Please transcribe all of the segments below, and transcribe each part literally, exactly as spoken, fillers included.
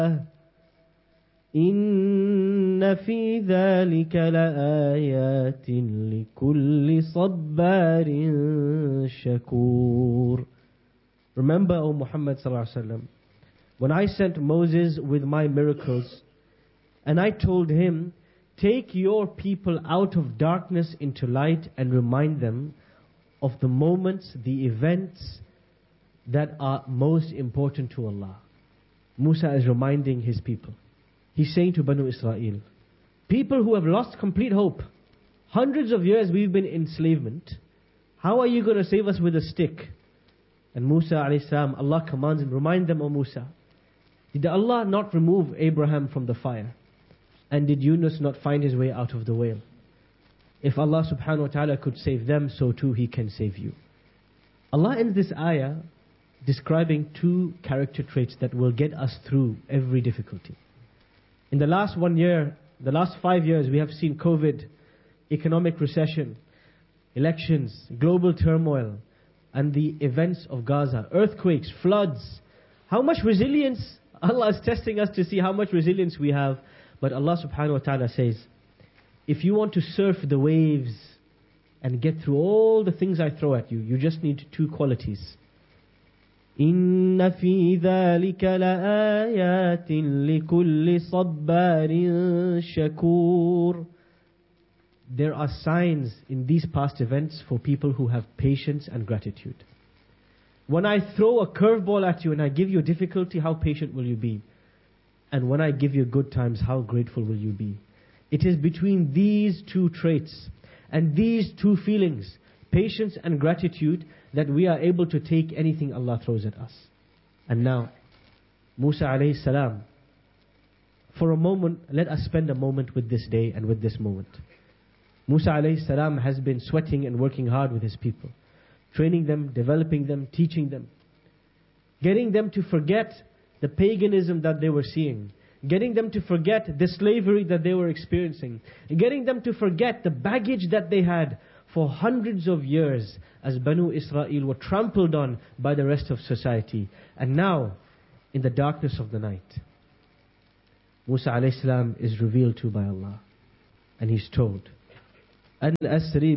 إن في ذلك لآيات لكل صبار شكور. Remember, O Muhammad sallallahu alaihi wasallam, when I sent Moses with my miracles, and I told him, take your people out of darkness into light and remind them of the moments, the events that are most important to Allah. Musa is reminding his people. He's saying to Banu Israel, people who have lost complete hope, hundreds of years we've been in enslavement, how are you going to save us with a stick? And Musa alayhi salam, Allah commands him, remind them, O Musa, did Allah not remove Abraham from the fire? And did Yunus not find his way out of the whale? If Allah subhanahu wa ta'ala could save them, so too He can save you. Allah ends this ayah describing two character traits that will get us through every difficulty. In the last one year, the last five years, we have seen COVID, economic recession, elections, global turmoil, and the events of Gaza, earthquakes, floods. How much resilience, Allah is testing us to see how much resilience we have. But Allah subhanahu wa ta'ala says, if you want to surf the waves and get through all the things I throw at you, you just need two qualities. إِنَّ فِي ذَلِكَ لَآيَاتٍ لِكُلِّ صَبَّارٍ شَكُورٍ. There are signs in these past events for people who have patience and gratitude. When I throw a curveball at you and I give you a difficulty, how patient will you be? And when I give you good times, how grateful will you be? It is between these two traits and these two feelings, patience and gratitude, that we are able to take anything Allah throws at us. And now, Musa alayhi salam, for a moment, let us spend a moment with this day and with this moment. Musa alayhi salam has been sweating and working hard with his people, training them, developing them, teaching them, getting them to forget the paganism that they were seeing, getting them to forget the slavery that they were experiencing, getting them to forget the baggage that they had for hundreds of years as Banu Israel were trampled on by the rest of society. And now, in the darkness of the night, Musa alayhi salam is revealed to by Allah. And he's told, أَنْ أَسْرِ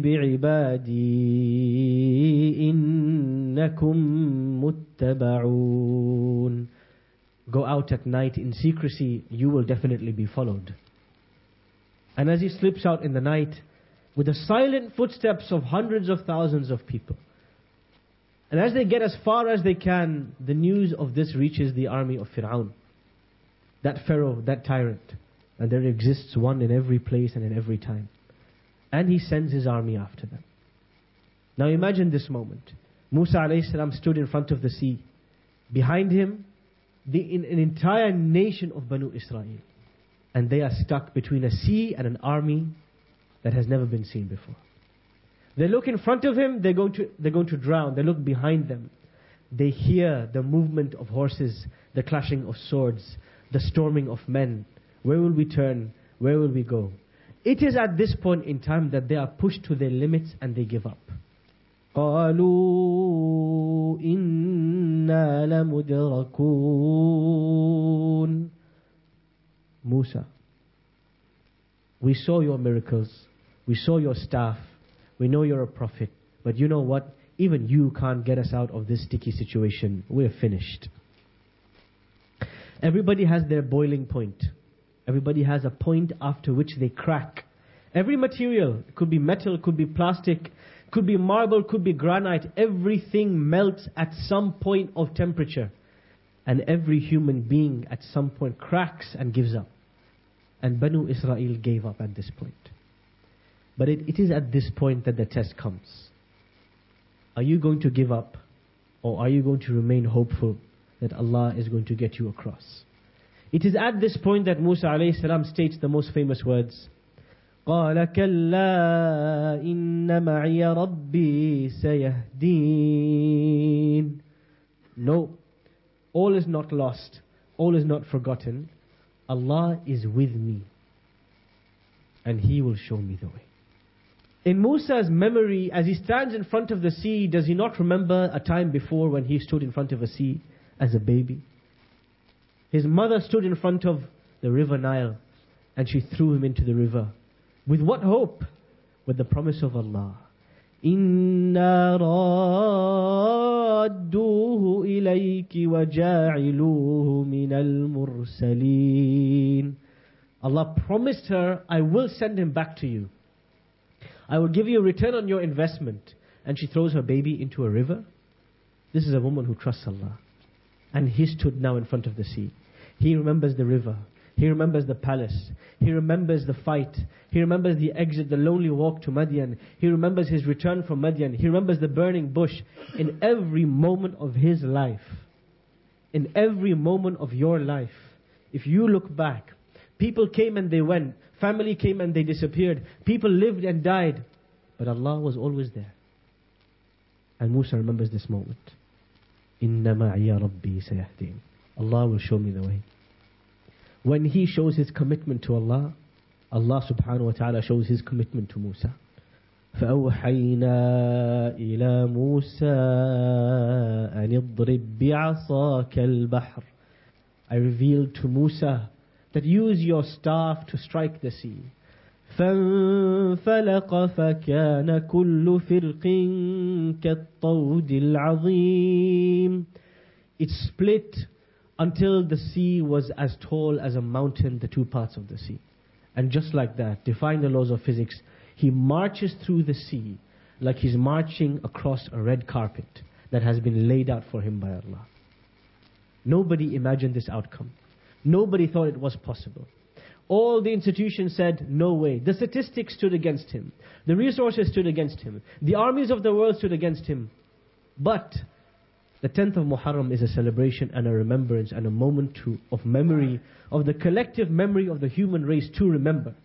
بِعِبَادِي إِنَّكُمْ مُتَّبَعُونَ. Go out at night in secrecy, you will definitely be followed. And as he slips out in the night, with the silent footsteps of hundreds of thousands of people, and as they get as far as they can, the news of this reaches the army of Fir'aun, that Pharaoh, that tyrant. And there exists one in every place and in every time. And he sends his army after them. Now imagine this moment. Musa alayhi salam stood in front of the sea. Behind him, the, in, an entire nation of Banu Israel. And they are stuck between a sea and an army that has never been seen before. They look in front of him, they're going to, they're going to drown. They look behind them. They hear the movement of horses, the clashing of swords, the storming of men. Where will we turn? Where will we go? It is at this point in time that they are pushed to their limits and they give up. قَالُوا إِنَّا لَمُدْرَكُونَ. Musa, we saw your miracles. We saw your staff. We know you're a prophet. But you know what? Even you can't get us out of this sticky situation. We're finished. Everybody has their boiling point. Everybody has a point after which they crack. Every material, could be metal, could be plastic, could be marble, could be granite. Everything melts at some point of temperature. And every human being at some point cracks and gives up. And Banu Israel gave up at this point. But it, it is at this point that the test comes. Are you going to give up? Or are you going to remain hopeful that Allah is going to get you across? It is at this point that Musa alayhi salam states the most famous words. قَالَ كَلَّا إِنَّ مَعِيَ رَبِّي سَيَهْدِينَ. No, all is not lost. All is not forgotten. Allah is with me. And He will show me the way. In Musa's memory, as he stands in front of the sea, does he not remember a time before when he stood in front of a sea as a baby? His mother stood in front of the river Nile and she threw him into the river. With what hope? With the promise of Allah. إِنَّا رَادُّوهُ إِلَيْكِ وَجَاعِلُوهُ مِنَ الْمُرْسَلِينَ. Allah promised her, I will send him back to you. I will give you a return on your investment. And she throws her baby into a river. This is a woman who trusts Allah. And he stood now in front of the sea. He remembers the river. He remembers the palace. He remembers the fight. He remembers the exit, the lonely walk to Madian. He remembers his return from Madian. He remembers the burning bush. In every moment of his life, in every moment of your life, if you look back, people came and they went. Family came and they disappeared. People lived and died. But Allah was always there. And Musa remembers this moment. Inna ma'iya rabbi sayahdin. Allah will show me the way. When he shows his commitment to Allah, Allah subhanahu wa ta'ala shows his commitment to Musa. فَأَوْحَيْنَا إِلَى مُوسَىٰ أَنِ اضْرِبْ بِعَصَاكَ الْبَحْرِ. I revealed to Musa that use your staff to strike the sea. فَانْفَلَقَ فَكَانَ كُلُّ فِرْقٍ كَالطَّوْدِ الْعَظِيمِ. It split until the sea was as tall as a mountain, the two parts of the sea. And just like that, defying the laws of physics, he marches through the sea like he's marching across a red carpet that has been laid out for him by Allah. Nobody imagined this outcome. Nobody thought it was possible. All the institutions said, no way. The statistics stood against him. The resources stood against him. The armies of the world stood against him. But the tenth of Muharram is a celebration and a remembrance and a moment to, of memory, of the collective memory of the human race to remember.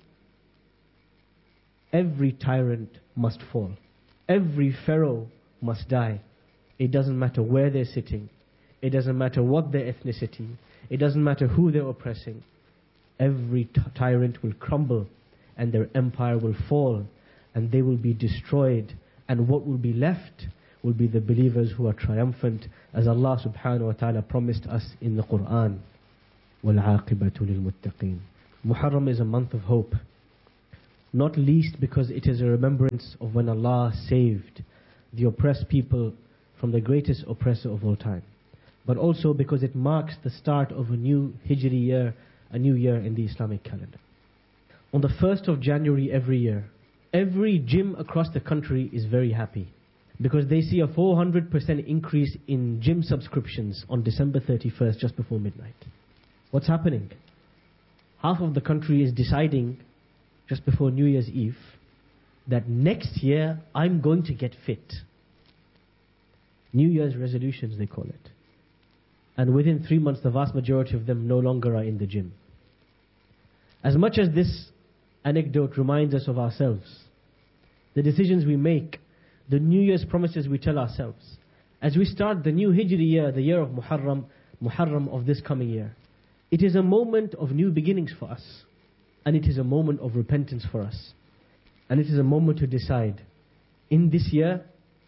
Every tyrant must fall. Every pharaoh must die. It doesn't matter where they're sitting. It doesn't matter what their ethnicity. It doesn't matter who they're oppressing. Every t- tyrant will crumble and their empire will fall and they will be destroyed. And what will be left will be the believers who are triumphant, as Allah subhanahu wa ta'ala promised us in the Quran. وَالْعَاقِبَةُ لِلْمُتَّقِينَ. Muharram is a month of hope, not least because it is a remembrance of when Allah saved the oppressed people from the greatest oppressor of all time, but also because it marks the start of a new Hijri year, a new year in the Islamic calendar. On the first of January every year, every gym across the country is very happy because they see a four hundred percent increase in gym subscriptions on December thirty-first, just before midnight. What's happening? Half of the country is deciding, just before New Year's Eve, that next year I'm going to get fit. New Year's resolutions, they call it. And within three months, the vast majority of them no longer are in the gym. As much as this anecdote reminds us of ourselves, the decisions we make, the New Year's promises we tell ourselves, as we start the new Hijri year, the year of Muharram, Muharram of this coming year, it is a moment of new beginnings for us. And it is a moment of repentance for us. And it is a moment to decide, in this year,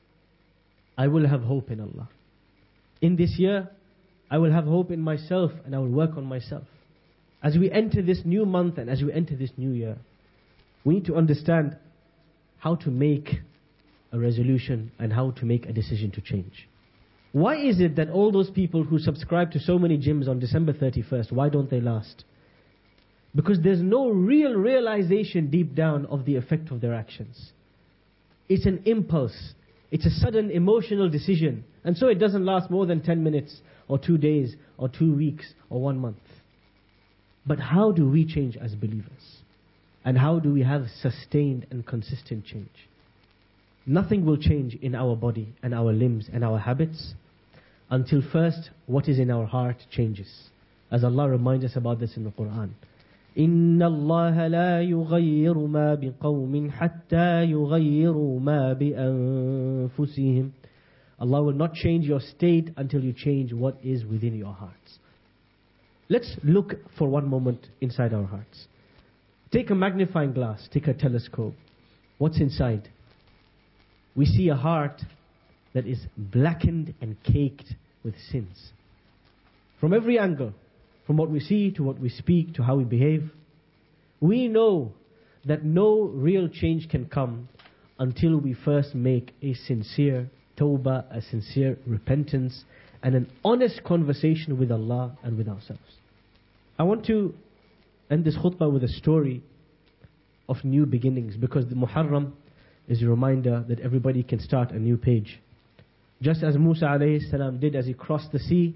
I will have hope in Allah. In this year, I will have hope in myself and I will work on myself. As we enter this new month and as we enter this new year, we need to understand how to make a resolution and how to make a decision to change. Why is it that all those people who subscribe to so many gyms on December thirty-first, why don't they last? Because there's no real realization deep down of the effect of their actions. It's an impulse. It's a sudden emotional decision. And so it doesn't last more than ten minutes or two days or two weeks or one month. But how do we change as believers? And how do we have sustained and consistent change? Nothing will change in our body and our limbs and our habits until first what is in our heart changes. As Allah reminds us about this in the Quran. إِنَّ اللَّهَ لَا يُغَيِّرُ مَا بِقَوْمٍ حَتَّى يُغَيِّرُوا مَا بِأَنفُسِهِمْ. Allah will not change your state until you change what is within your hearts. Let's look for one moment inside our hearts. Take a magnifying glass, take a telescope. What's inside? We see a heart that is blackened and caked with sins. From every angle. from what we see to what we speak to how we behave, we know that no real change can come until we first make a sincere tawbah, a sincere repentance, and an honest conversation with Allah and with ourselves. I want to end this khutbah with a story of new beginnings, because the Muharram is a reminder that everybody can start a new page. Just as Musa alayhi salam did as he crossed the sea,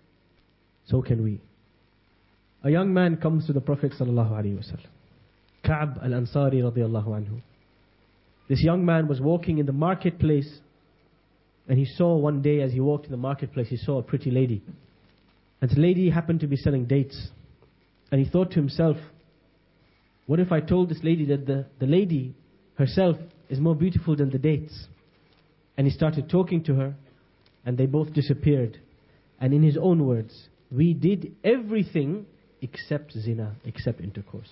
so can we. A young man comes to the Prophet sallallahu alaihi wasallam, Ka'b al-Ansari radiyallahu anhu. This young man was walking in the marketplace, and he saw one day as he walked in the marketplace, he saw a pretty lady. And the lady happened to be selling dates. And he thought to himself, what if I told this lady that the, the lady herself is more beautiful than the dates? And he started talking to her, and they both disappeared. And in his own words, we did everything except zina, except intercourse.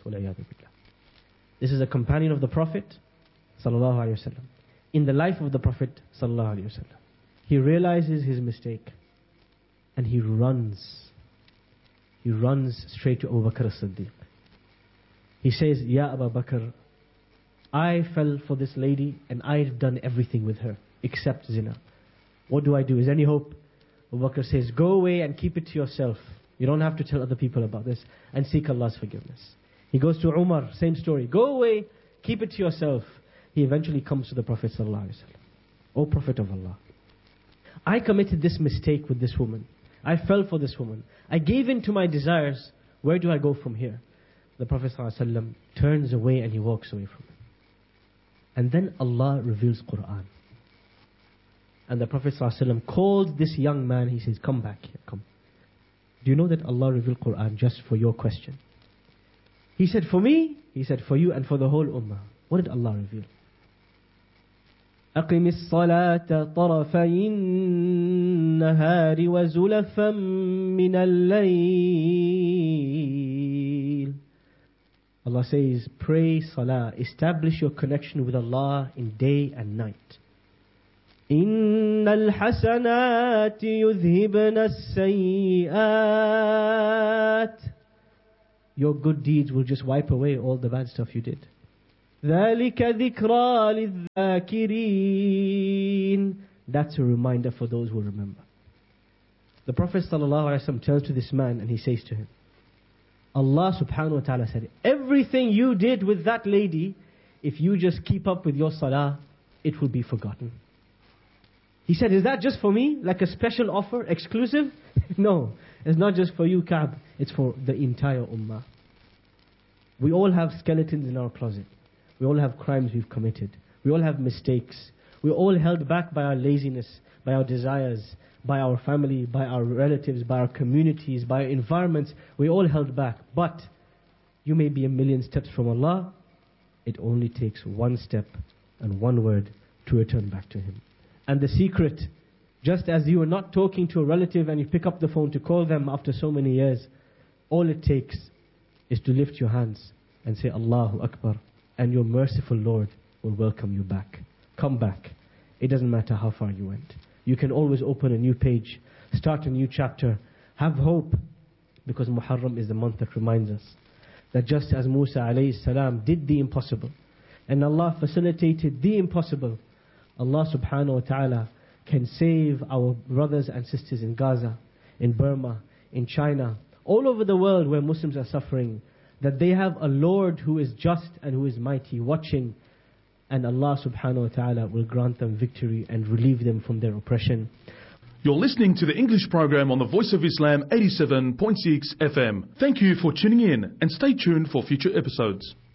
This is a companion of the Prophet sallallahu alaihi wasallam. In the life of the Prophet sallallahu alaihi wasallam, he realizes his mistake, and he runs. He runs straight to Abu Bakr as-Siddiq. He says, Ya Abu Bakr, I fell for this lady and I've done everything with her except zina. What do I do? Is there any hope? Abu Bakr says, go away and keep it to yourself. You don't have to tell other people about this, and seek Allah's forgiveness. He goes to Umar, same story. Go away, keep it to yourself. He eventually comes to the Prophet sallallahu alaihi wasallam. O Prophet of Allah, I committed this mistake with this woman. I fell for this woman. I gave in to my desires. Where do I go from here? The Prophet ﷺ turns away and he walks away from it. And then Allah reveals Quran. And the Prophet ﷺ called this young man. He says, come back here, come. Do you know that Allah revealed Quran just for your question? He said, for me? He said, for you and for the whole ummah. What did Allah reveal? أقم الصلاة طرفي النهار وزلفا من الليل. Allah says, pray salah, establish your connection with Allah in day and night. إن الحسنات يذهبن السيئات. Your good deeds will just wipe away all the bad stuff you did. ذَلِكَ ذِكْرَى لِلذَّاكِرِينَ. That's a reminder for those who remember. The Prophet ﷺ turns to this man and he says to him, Allah subhanahu wa ta'ala said, everything you did with that lady, if you just keep up with your salah, it will be forgotten. He said, is that just for me? Like a special offer, exclusive? No, it's not just for you, Ka'b. It's for the entire ummah. We all have skeletons in our closet. We all have crimes we've committed. We all have mistakes. We're all held back by our laziness, by our desires, by our family, by our relatives, by our communities, by our environments. We're all held back. But you may be a million steps from Allah. It only takes one step and one word to return back to Him. And the secret, just as you are not talking to a relative and you pick up the phone to call them after so many years, all it takes is to lift your hands and say, Allahu Akbar. And your merciful Lord will welcome you back. Come back. It doesn't matter how far you went. You can always open a new page, start a new chapter, have hope, because Muharram is the month that reminds us that just as Musa alayhi salam did the impossible, and Allah facilitated the impossible, Allah subhanahu wa ta'ala can save our brothers and sisters in Gaza, in Burma, in China, all over the world where Muslims are suffering, that they have a Lord who is just and who is mighty, watching, and Allah subhanahu wa ta'ala will grant them victory and relieve them from their oppression. You're listening to the English program on the Voice of Islam eighty-seven point six F M. Thank you for tuning in and stay tuned for future episodes.